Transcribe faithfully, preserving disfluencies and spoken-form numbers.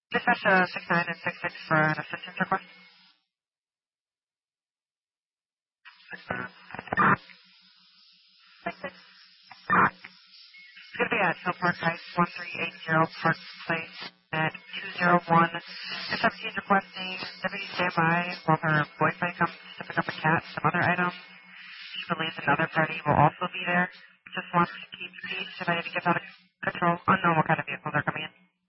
Dispatch uh, six nine and six six for an assistance request. It's going to be at Hill Park Heights, one three eight zero Park Place at two zero one. The seventeen requesting deputy standby while her boyfriend comes to pick up a cat and some other items. She believes another party will also be there. Just wants to keep peace if I need to get out of control. Unknown what kind of vehicle they're coming in.